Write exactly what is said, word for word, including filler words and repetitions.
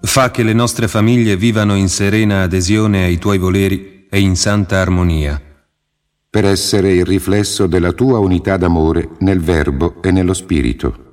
Fa che le nostre famiglie vivano in serena adesione ai tuoi voleri e in santa armonia. Per essere il riflesso della tua unità d'amore nel Verbo e nello Spirito.